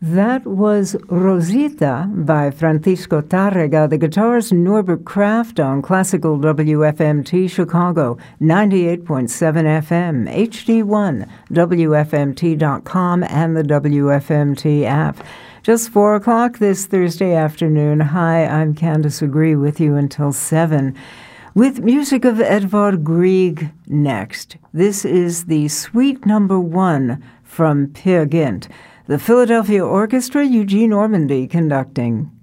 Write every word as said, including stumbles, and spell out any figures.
That was Rosita by Francisco Tárrega. The guitars, Norbert Kraft on Classical W F M T Chicago, ninety-eight point seven F M, H D one, W F M T dot com, and the W F M T app. Just four o'clock this Thursday afternoon. Hi, I'm Candace Agree with you until seven. With music of Edvard Grieg next. This is the Suite Number One from Peer Gynt. The Philadelphia Orchestra, Eugene Ormandy conducting.